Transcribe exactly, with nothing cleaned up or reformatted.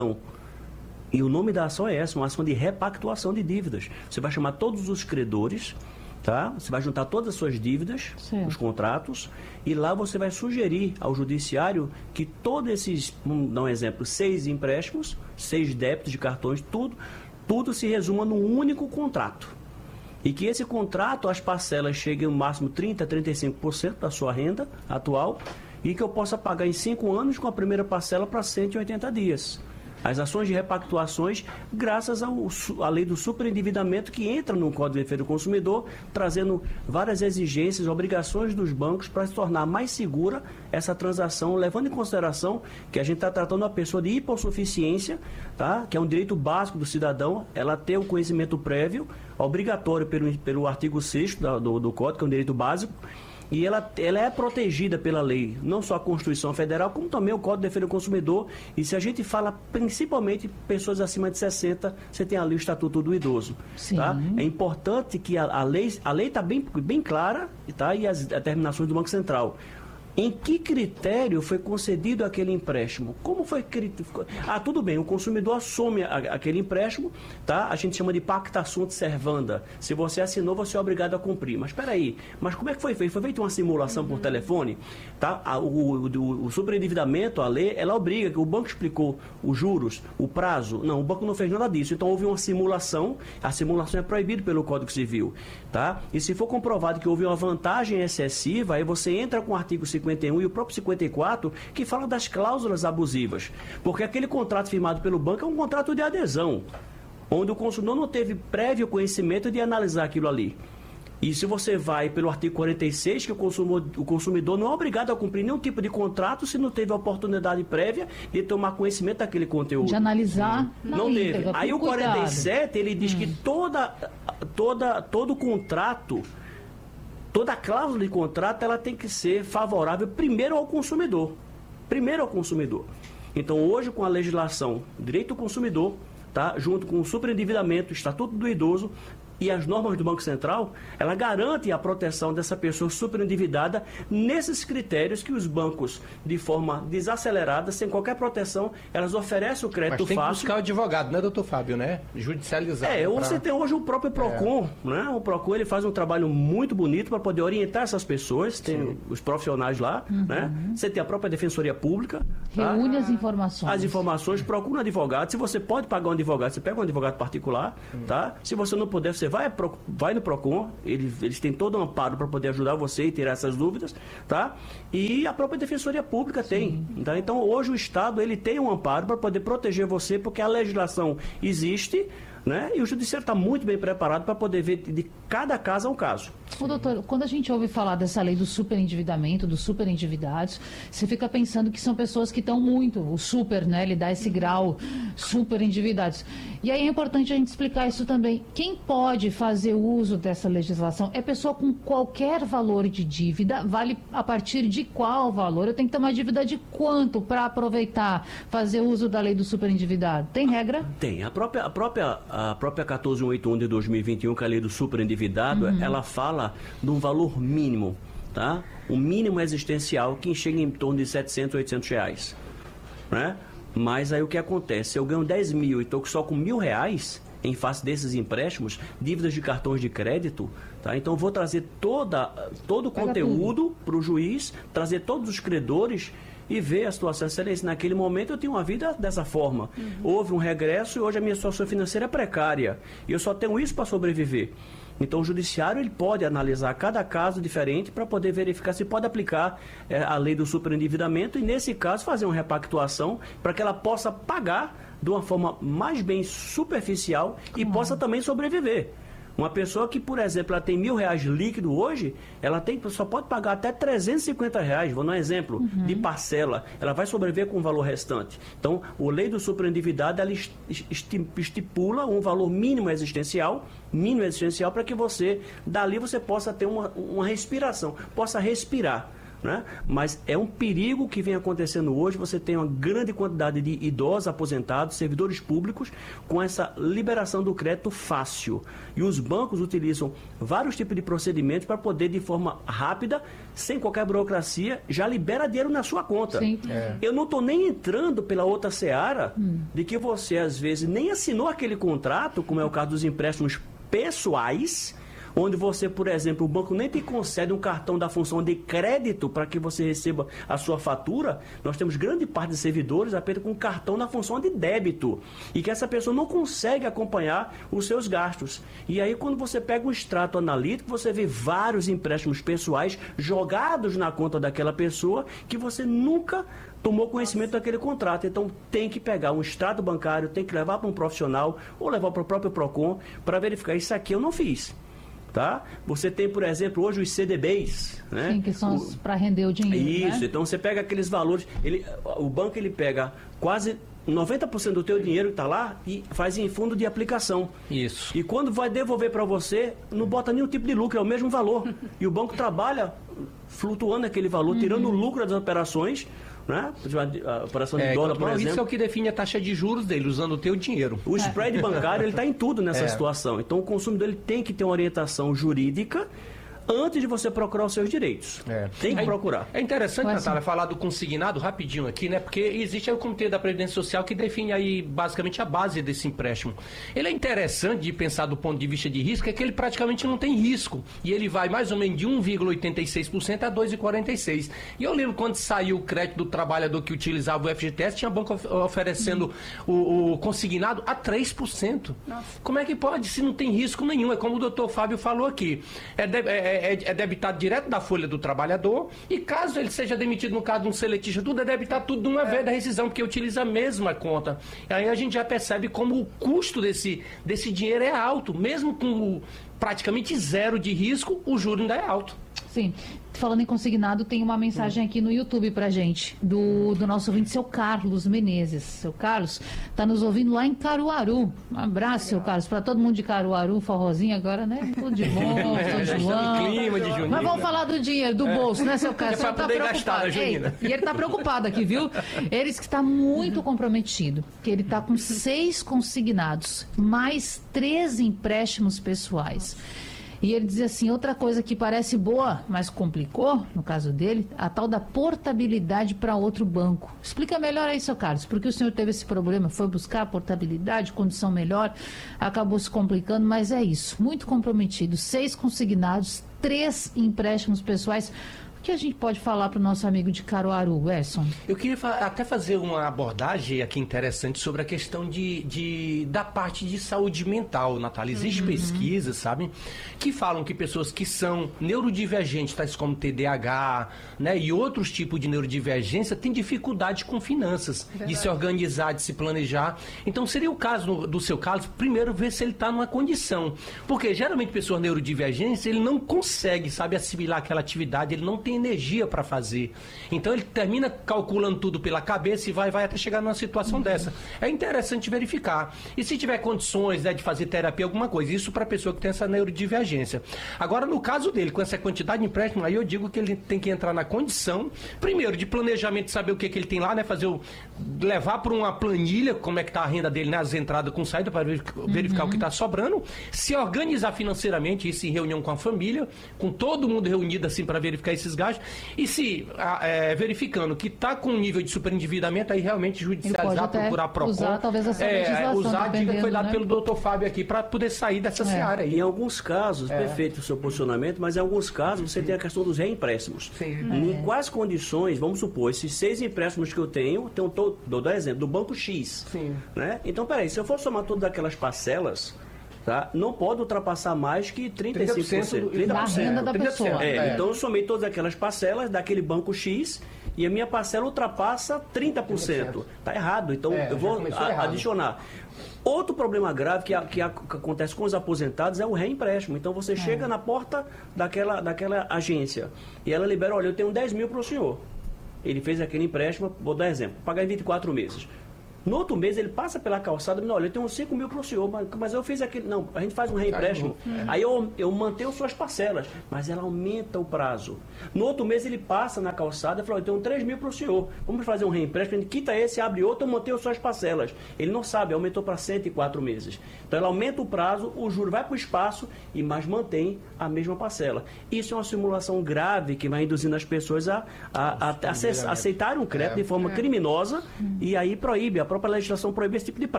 E o nome da ação é essa, uma ação de repactuação de dívidas. Você vai chamar todos os credores, tá? Você vai juntar todas as suas dívidas, Sim. os contratos, e lá você vai sugerir ao judiciário que todos esses, vamos dar um exemplo, seis empréstimos, seis débitos de cartões, tudo, tudo se resuma num único contrato. E que esse contrato, as parcelas cheguem no máximo trinta por cento, trinta e cinco por cento da sua renda atual, e que eu possa pagar em cinco anos com a primeira parcela para cento e oitenta dias. As ações de repactuações, graças ao, à lei do superendividamento que entra no Código de Defesa do Consumidor, trazendo várias exigências, obrigações dos bancos para se tornar mais segura essa transação, levando em consideração que a gente está tratando uma pessoa de hipossuficiência, tá? Que é um direito básico do cidadão, ela ter o conhecimento prévio, obrigatório pelo, pelo artigo sexto do, do Código, que é um direito básico, e ela, ela é protegida pela lei, não só a Constituição Federal, como também o Código de Defesa do Consumidor. E se a gente fala principalmente pessoas acima de sessenta, você tem ali o Estatuto do Idoso. Tá? É importante que a, a lei a lei está bem, bem clara, tá? E as determinações do Banco Central. Em que critério foi concedido aquele empréstimo? Como foi... Ah, tudo bem, o consumidor assume a, aquele empréstimo, tá? A gente chama de pacta sunt servanda. Se você assinou, você é obrigado a cumprir. Mas espera aí, mas como é que foi feito? Foi feita uma simulação uhum. por telefone? Tá? A, o, o, o superendividamento, a lei, ela obriga, que o banco explicou os juros, o prazo. Não, o banco não fez nada disso. Então houve uma simulação, a simulação é proibida pelo Código Civil. Tá? E se for comprovado que houve uma vantagem excessiva, aí você entra com o artigo cinquenta e um e o próprio cinquenta e quatro, que fala das cláusulas abusivas. Porque aquele contrato firmado pelo banco é um contrato de adesão, onde o consumidor não teve prévio conhecimento de analisar aquilo ali. E se você vai pelo artigo quarenta e seis, que o consumidor, o consumidor não é obrigado a cumprir nenhum tipo de contrato se não teve a oportunidade prévia de tomar conhecimento daquele conteúdo. De analisar. Não, não teve. Aí o quarenta e sete, ele diz hum. que toda, toda, todo contrato, toda cláusula de contrato, ela tem que ser favorável primeiro ao consumidor. Primeiro ao consumidor. Então, hoje, com a legislação Direito do Consumidor, tá, junto com o superendividamento, o Estatuto do Idoso e as normas do Banco Central, ela garante a proteção dessa pessoa superendividada nesses critérios que os bancos, de forma desacelerada, sem qualquer proteção, elas oferecem o crédito fácil. Mas tem fácil. que buscar o advogado, né, doutor Fábio, né? Judicializar. É, você pra... tem hoje o próprio PROCON, é. né? O PROCON, ele faz um trabalho muito bonito para poder orientar essas pessoas, tem Sim. os profissionais lá, uhum. né? Você tem a própria Defensoria Pública. Reúne tá? as informações. As informações, procura um advogado. Se você pode pagar um advogado, você pega um advogado particular, uhum. tá? Se você não puder, você vai, vai no PROCON, eles, eles têm todo um amparo para poder ajudar você e tirar essas dúvidas, tá? E a própria Defensoria Pública Sim. tem. Tá? Então, hoje o Estado, ele tem um amparo para poder proteger você, porque a legislação existe, né? E o judiciário está muito bem preparado para poder ver de cada caso a um caso. Ô, doutor, quando a gente ouve falar dessa lei do superendividamento, dos superendividados, você fica pensando que são pessoas que estão muito, o super, né? Ele dá esse grau, superendividados. E aí é importante a gente explicar isso também. Quem pode fazer uso dessa legislação é pessoa com qualquer valor de dívida, vale a partir de qual valor? Eu tenho que ter uma dívida de quanto para aproveitar, fazer uso da lei do superendividado? Tem regra? Tem. A própria, a própria A própria quatorze mil cento e oitenta e um de dois mil e vinte e um, que é a lei do superendividado, uhum. ela fala de um valor mínimo, tá? O mínimo existencial que chega em torno de setecentos, oitocentos reais, né? Mas aí o que acontece? Se eu ganho dez mil e estou só com mil reais em face desses empréstimos, dívidas de cartões de crédito, tá? Então eu vou trazer toda, todo o conteúdo para o juiz, trazer todos os credores e ver a situação. Excelência, naquele momento eu tinha uma vida dessa forma. Uhum. Houve um regresso e hoje a minha situação financeira é precária. E eu só tenho isso para sobreviver. Então o judiciário, ele pode analisar cada caso diferente para poder verificar se pode aplicar é, a lei do superendividamento e, nesse caso, fazer uma repactuação para que ela possa pagar de uma forma mais bem superficial e uhum. possa também sobreviver. Uma pessoa que, por exemplo, ela tem mil reais líquido hoje, ela tem, só pode pagar até trezentos e cinquenta reais, vou dar um exemplo, uhum. de parcela. Ela vai sobreviver com o valor restante. Então, a lei do superendividado, ela estipula um valor mínimo existencial, mínimo existencial, para que você, dali, você possa ter uma, uma respiração, possa respirar. né? Mas é um perigo que vem acontecendo hoje. Você tem uma grande quantidade de idosos aposentados, servidores públicos, com essa liberação do crédito fácil. E os bancos utilizam vários tipos de procedimentos para poder, de forma rápida, sem qualquer burocracia, já libera dinheiro na sua conta. Sim. É. Eu não estou nem entrando pela outra seara hum. de que você, às vezes, nem assinou aquele contrato, como é o caso dos empréstimos pessoais, onde você, por exemplo, o banco nem te concede um cartão da função de crédito para que você receba a sua fatura. Nós temos grande parte de servidores apenas com cartão na função de débito e que essa pessoa não consegue acompanhar os seus gastos. E aí, quando você pega um extrato analítico, você vê vários empréstimos pessoais jogados na conta daquela pessoa que você nunca tomou conhecimento daquele contrato. Então, tem que pegar um extrato bancário, tem que levar para um profissional ou levar para o próprio PROCON para verificar. Isso aqui eu não fiz. Tá? Você tem, por exemplo, hoje os C D Bs, né? Sim, que são para render o dinheiro. Isso, né? Então você pega aqueles valores, ele, o banco ele pega quase noventa por cento do teu dinheiro que está lá e faz em fundo de aplicação. Isso. E quando vai devolver para você, não bota nenhum tipo de lucro, é o mesmo valor. E o banco trabalha flutuando aquele valor, uhum. tirando o lucro das operações, né? A operação de é, dólar, então, por exemplo. Isso é o que define a taxa de juros dele, usando o teu dinheiro. O spread bancário, ele está em tudo nessa é. situação. Então, o consumidor ele tem que ter uma orientação jurídica antes de você procurar os seus direitos. É. Tem que é, procurar. É interessante, Mas, Natália, falar do consignado rapidinho aqui, né? Porque existe o Comitê da Previdência Social que define aí basicamente a base desse empréstimo. Ele é interessante de pensar do ponto de vista de risco, é que ele praticamente não tem risco. E ele vai mais ou menos de um vírgula oitenta e seis por cento a dois vírgula quarenta e seis por cento. E eu lembro quando saiu o crédito do trabalhador que utilizava o F G T S, tinha banco oferecendo uhum. o, o consignado a três por cento. Nossa. Como é que pode se não tem risco nenhum? É como o doutor Fábio falou aqui. É, de, é É, é debitado direto da folha do trabalhador e caso ele seja demitido no caso de um seletista, tudo é debitar tudo de uma vez da rescisão, porque utiliza a mesma conta. E aí a gente já percebe como o custo desse, desse dinheiro é alto, mesmo com o, praticamente zero de risco, o juro ainda é alto. Sim. Falando em consignado, tem uma mensagem aqui no YouTube pra gente, do, do nosso ouvinte, seu Carlos Menezes. Seu Carlos tá nos ouvindo lá em Caruaru. Um abraço, seu Carlos, para todo mundo de Caruaru, forrozinho agora, né? Tudo de bom, é, São João. Clima de junina. Mas vamos falar do dinheiro, do bolso, né, seu Carlos? É pra tá poder preocupado. gastar, Ei, e ele tá preocupado aqui, viu? Ele disse que está muito comprometido, que ele tá com seis consignados, mais três empréstimos pessoais. E ele diz assim, outra coisa que parece boa, mas complicou, no caso dele, a tal da portabilidade para outro banco. Explica melhor aí, seu Carlos, porque o senhor teve esse problema, foi buscar a portabilidade, condição melhor, acabou se complicando, mas é isso, muito comprometido, seis consignados, três empréstimos pessoais. O que a gente pode falar para o nosso amigo de Caruaru, Edson? Eu queria fa- até fazer uma abordagem aqui interessante sobre a questão de, de, da parte de saúde mental, Natália. Existem uhum. pesquisas, sabe, que falam que pessoas que são neurodivergentes, tais como T D A H, né, e outros tipos de neurodivergência, têm dificuldade com finanças, Verdade. de se organizar, de se planejar. Então, seria o caso no, do seu caso, primeiro ver se ele está numa condição. Porque, geralmente, pessoas neurodivergentes, ele não consegue, sabe, assimilar aquela atividade, ele não tem energia para fazer. Então ele termina calculando tudo pela cabeça e vai, vai até chegar numa situação uhum. dessa. É interessante verificar. E se tiver condições, né, de fazer terapia, alguma coisa, isso para a pessoa que tem essa neurodivergência. Agora, no caso dele, com essa quantidade de empréstimo, aí eu digo que ele tem que entrar na condição, primeiro, de planejamento, saber o que, que ele tem lá, né, fazer o, levar para uma planilha, como é que está a renda dele, né, as entradas com saída, para verificar uhum. o que está sobrando, se organizar financeiramente, isso em reunião com a família, com todo mundo reunido assim para verificar esses gastos, e se é, verificando que está com um nível de superendividamento, aí realmente judicializar, procurar PROCON, usar talvez essa legislação, é, usar a dica que foi dada, né, pelo doutor Fábio aqui, para poder sair dessa é. seara aí. Em alguns casos, é. perfeito o seu posicionamento, mas em alguns casos você tem a questão dos reempréstimos. Sim. Em é. quais condições, vamos supor, esses seis empréstimos que eu tenho, tem um todo, dou exemplo, do banco X. Sim. Né? Então, peraí, se eu for somar todas aquelas parcelas, tá? Não pode ultrapassar mais que trinta e cinco por cento. trinta por cento da renda da pessoa. É, é. Então eu somei todas aquelas parcelas daquele banco X e a minha parcela ultrapassa trinta por cento. Está errado, então é, eu vou a, adicionar. Outro problema grave que, a, que, a, que acontece com os aposentados é o reempréstimo. Então você é. chega na porta daquela, daquela agência e ela libera, olha, eu tenho dez mil para o senhor. Ele fez aquele empréstimo, vou dar exemplo, pagar em vinte e quatro meses. No outro mês ele passa pela calçada e diz, olha, eu tenho cinco mil para o senhor, mas, mas eu fiz aquele... Não, a gente faz um reempréstimo. É. Aí eu, eu mantenho suas parcelas, mas ela aumenta o prazo. No outro mês ele passa na calçada e fala, eu tenho três mil para o senhor, vamos fazer um reempréstimo, a gente quita esse, abre outro, eu mantenho suas parcelas. Ele não sabe, aumentou para cento e quatro meses. Então ela aumenta o prazo, o juro vai para o espaço, e mais mantém a mesma parcela. Isso é uma simulação grave que vai induzindo as pessoas a, a, a, a aceitarem um crédito é. de forma é. criminosa, hum. e aí proíbe, a própria legislação proíbe esse tipo de prática.